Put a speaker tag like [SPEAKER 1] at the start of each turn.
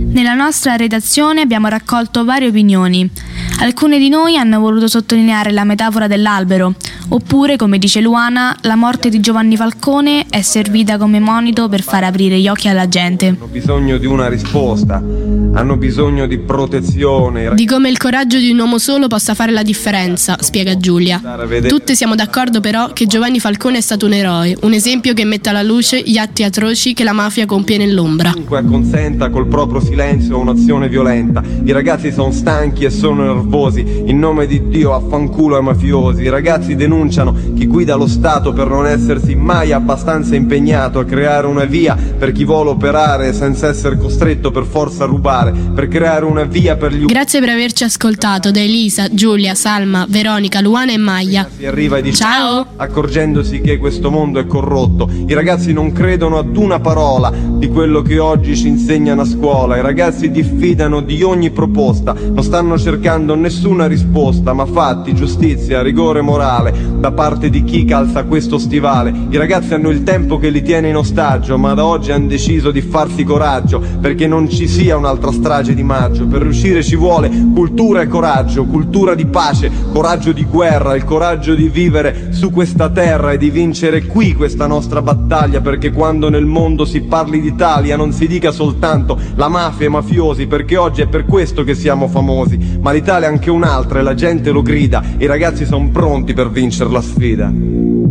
[SPEAKER 1] Nella nostra redazione abbiamo raccolto varie opinioni. Alcune di noi hanno voluto sottolineare la metafora dell'albero, oppure, come dice Luana, la morte di Giovanni Falcone è servita come monito per far aprire gli occhi alla gente.
[SPEAKER 2] Hanno bisogno di una risposta, hanno bisogno di protezione.
[SPEAKER 3] Di come il coraggio di un uomo solo possa fare la differenza, spiega Giulia. Tutte siamo d'accordo però che Giovanni Falcone è stato un eroe, un esempio che mette alla luce gli atti atroci che la mafia compie nell'ombra.
[SPEAKER 2] Chiunque acconsenta col proprio silenzio a un'azione violenta. I ragazzi sono stanchi e sono nervosi. In nome di Dio affanculo ai mafiosi. I ragazzi denunciano chi guida lo Stato per non essersi mai abbastanza impegnato a creare una via per chi vuole operare senza essere costretto per forza a rubare, per creare una via per gli
[SPEAKER 3] Grazie per averci ascoltato da Elisa, Giulia, Salma, Veronica, Luana e Maya.
[SPEAKER 2] Si arriva e dice
[SPEAKER 3] Ciao!
[SPEAKER 2] Accorgendosi che questo mondo è corrotto. I ragazzi non credono ad una parola di quello che oggi ci insegnano a scuola. I ragazzi diffidano di ogni proposta, non stanno cercando nessuna risposta, ma fatti, giustizia, rigore morale da parte di chi calza questo stivale. I ragazzi hanno il tempo che li tiene in ostaggio, ma da oggi hanno deciso di farsi coraggio, perché non ci sia un'altra strage di maggio. Per riuscire ci vuole cultura e coraggio, cultura di pace, coraggio di guerra, il coraggio di vivere su questa terra e di vincere qui questa nostra battaglia, perché quando nel mondo si parli d'Italia non si dica soltanto la mafia e i mafiosi, perché oggi è per questo che siamo famosi, ma l'Italia è anche un'altra e la gente lo grida, i ragazzi sono pronti per vincere la sfida.